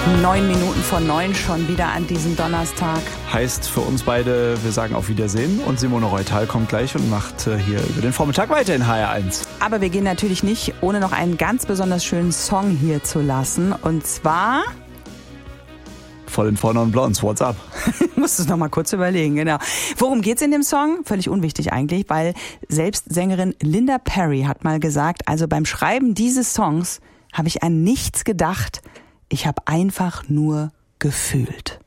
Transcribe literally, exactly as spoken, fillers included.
Neun Minuten vor neun schon wieder an diesem Donnerstag. Heißt für uns beide, wir sagen auf Wiedersehen. Und Simone Reutal kommt gleich und macht hier über den Vormittag weiter in H R eins. Aber wir gehen natürlich nicht, ohne noch einen ganz besonders schönen Song hier zu lassen. Und zwar... Voll in Vorne und Blondes, what's up? Musst du es noch mal kurz überlegen, genau. Worum geht's in dem Song? Völlig unwichtig eigentlich, weil selbst Sängerin Linda Perry hat mal gesagt, also beim Schreiben dieses Songs habe ich an nichts gedacht, ich habe einfach nur gefühlt.